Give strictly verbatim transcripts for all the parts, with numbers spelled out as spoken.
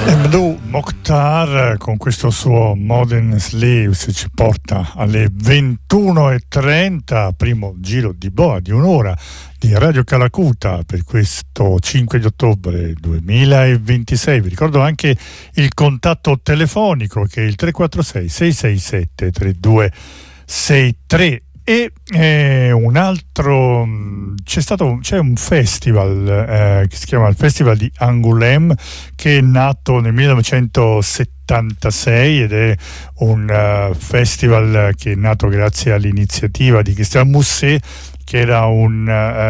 Mehmood Mokhtar con questo suo Modern Slaves ci porta alle ventuno e trenta, primo giro di boa di un'ora di Radio Calacuta per questo cinque di ottobre duemilaventisei. Vi ricordo anche il contatto telefonico che è il tre quattro sei sei sei sette tre due sei tre. E eh, un altro c'è stato c'è un festival eh, che si chiama il Festival di Angoulême, che è nato nel millenovecentosettantasei ed è un uh, festival che è nato grazie all'iniziativa di Christian Mousset, che era un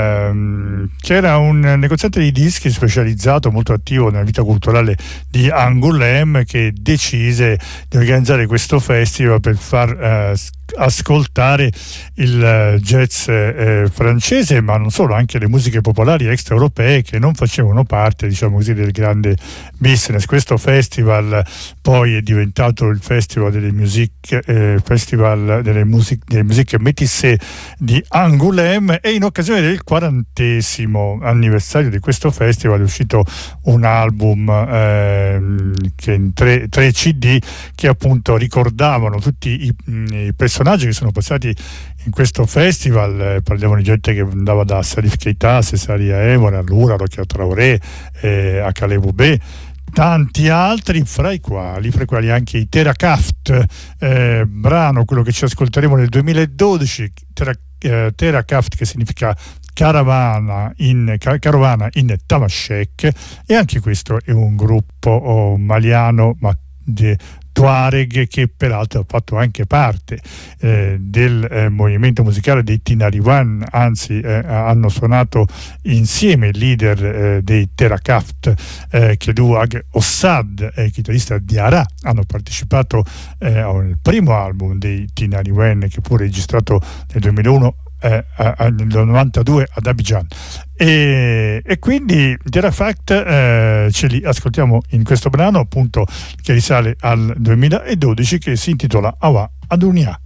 um, che era un negoziante di dischi specializzato, molto attivo nella vita culturale di Angoulême, che decise di organizzare questo festival per far uh, ascoltare il jazz eh, francese, ma non solo, anche le musiche popolari extraeuropee che non facevano parte, diciamo così, del grande business. Questo festival poi è diventato il Festival delle Musique eh, Festival delle Musiche delle Musiche Métissées di Angoulême, e in occasione del quarantesimo anniversario di questo festival è uscito un album eh, che in tre, tre C D che appunto ricordavano tutti i, i personaggi che sono passati in questo festival. Eh, parliamo di gente che andava da Salif Keita, Cesaria Evora, Lura, Rokia Traoré, eh, Akale Boubé, tanti altri, fra i quali, fra i quali anche i Terakaft, eh, brano, quello che ci ascolteremo nel duemiladodici, Tera, eh, Terakaft, che significa caravana in, carovana in Tamashek, e anche questo è un gruppo oh, maliano, ma di Tuareg, che peraltro ha fatto anche parte eh, del eh, movimento musicale dei Tinariwen, anzi eh, hanno suonato insieme il leader eh, dei Terakaft, eh, Kedouag Ossad, eh, chitarrista di Ara, hanno partecipato eh, al primo album dei Tinariwen, che fu registrato nel duemilauno, eh, nel novantadue ad Abidjan. E, e quindi Terakaft eh, ce li ascoltiamo in questo brano, appunto, che risale al duemiladodici, che si intitola Awa Adunia.